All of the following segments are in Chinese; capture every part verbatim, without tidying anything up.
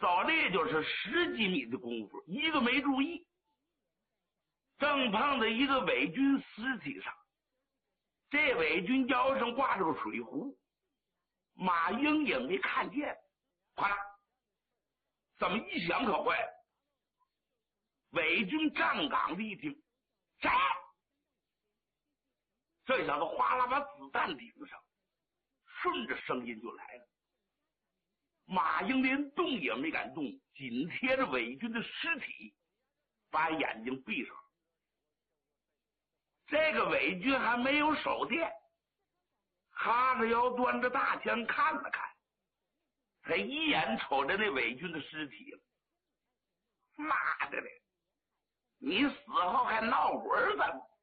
走了也就是十几米的功夫，一个没注意，正碰在一个伪军尸体上。这伪军腰上挂着个水壶，马英也没看见。哗啦，这么一响可坏了。伪军站岗的一听，站！这小子哗啦把子弹顶上，顺着声音就来了。马英连动也没敢动，紧贴着伪军的尸体，把眼睛闭上。这个伪军还没有手电，哈着腰端着大枪看了看，他一眼瞅着那伪军的尸体了。妈的嘞！你死后还闹鬼怎么？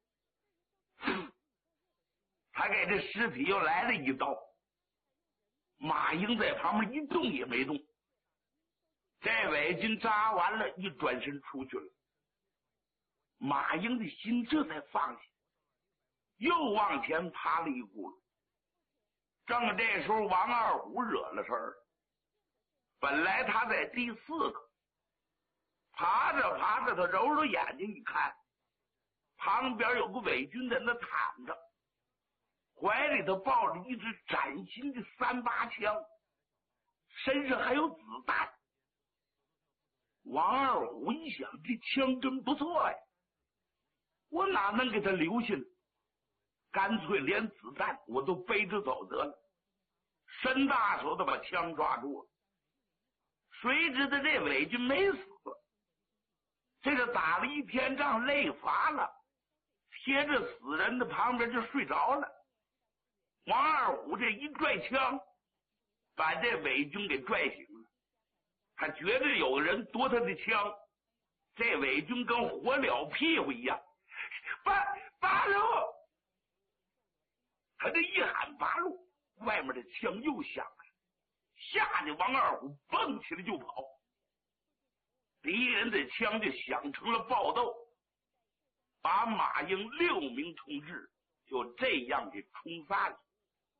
他给这尸体又来了一刀。马英在旁边一动也没动。这伪军扎完了，一转身出去了。马英的心这才放下，又往前爬了一轱辘。正这时候，王二虎惹了事儿。本来他在第四个，爬着爬着，他揉揉眼睛一看，旁边有个伪军在那躺着，怀里头抱着一支崭新的三八枪，身上还有子弹。王二虎一想，这枪真不错呀，我哪能给他留下呢？干脆连子弹我都背着走得了，伸大手的把枪抓住了。谁知道这伪军没死，这个打了一天仗累乏了，贴着死人的旁边就睡着了。王二虎这一拽枪，把这伪军给拽醒了。他觉得有个人夺他的枪，这伪军跟火燎屁股一样，八八路！他这一喊八路，外面的枪又响了，吓得王二虎蹦起来就跑。敌人的枪就响成了爆豆，把马英六名同志就这样给冲散了。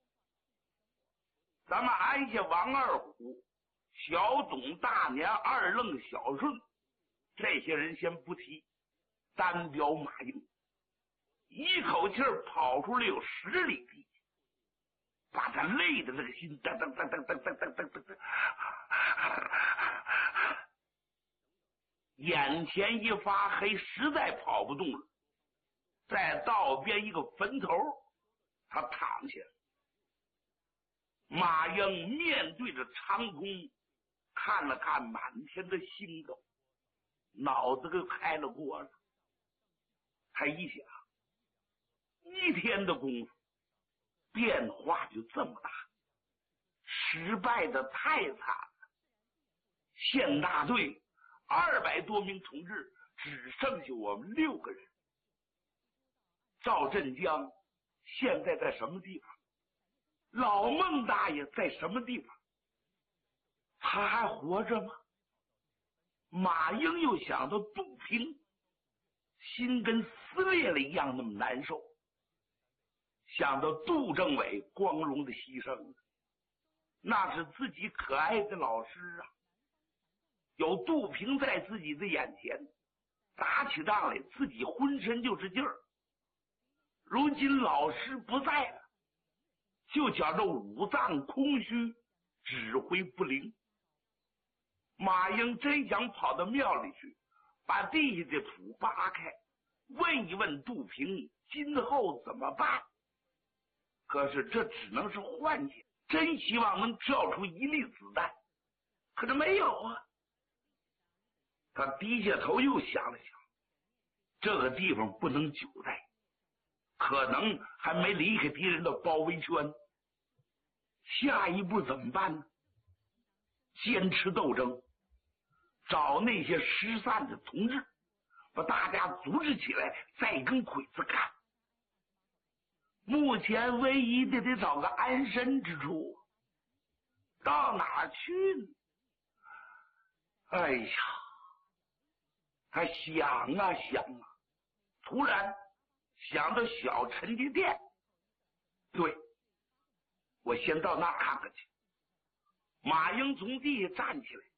咱们按下王二虎、小董、大年、二愣、小顺这些人先不提，单标马英，一口气儿跑出来有十里地，把他累的这个心噔噔噔噔噔噔噔噔噔噔，眼前一发黑，实在跑不动了。在道边一个坟头，他躺下了。马英面对着长空，看了看满天的星斗，脑子给开了锅了。他一想，一天的功夫变化就这么大，失败的太惨了。县大队二百多名同志，只剩下我们六个人。赵振江现在在什么地方？老孟大爷在什么地方？他还活着吗？马英又想到杜平，心跟撕裂了一样那么难受。想到杜政委光荣的牺牲，那是自己可爱的老师啊，有杜平在自己的眼前，打起仗来自己浑身就是劲儿。如今老师不在了，就觉着五脏空虚，指挥不灵。马英真想跑到庙里去，把地下的土扒开，问一问杜平今后怎么办。可是这只能是幻想，真希望能跳出一粒子弹，可是没有啊。他低下头又想了想，这个地方不能久待，可能还没离开敌人的包围圈，下一步怎么办呢？坚持斗争，找那些失散的同志，把大家组织起来，再跟鬼子干。目前唯一的得找个安身之处，到哪去呢？哎呀，他想啊想啊，突然想到小陈的店。对，我先到那儿看看去。马英从地下站起来，